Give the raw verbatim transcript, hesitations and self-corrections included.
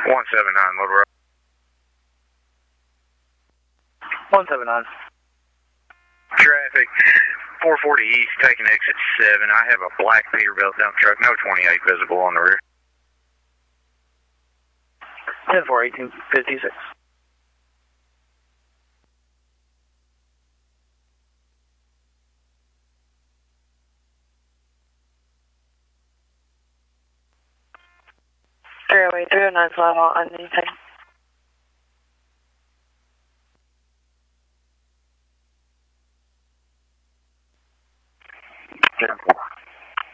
one seven nine, Little Rock. one seven nine. Traffic, four forty east, taking exit seven. I have a black Peterbilt dump truck, no twenty-eight visible on the rear. ten four, eighteen fifty-six. three oh eight, three oh nine, flat out on anything.